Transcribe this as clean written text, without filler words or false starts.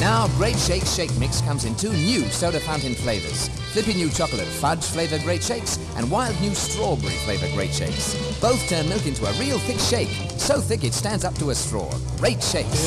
Now, Great Shakes Shake Mix comes in 2 new soda fountain flavors. Flippy new chocolate fudge flavored Great Shakes and wild new strawberry flavored Great Shakes. Both turn milk into a real thick shake, so thick it stands up to a straw. Great Shakes.